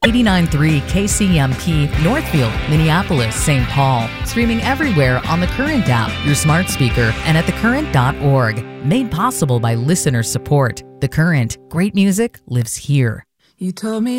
89.3 KCMP, Northfield, Minneapolis, St. Paul. Streaming everywhere on the Current app, your smart speaker, and at thecurrent.org. Made possible by listener support. The Current. Great music lives here. You told me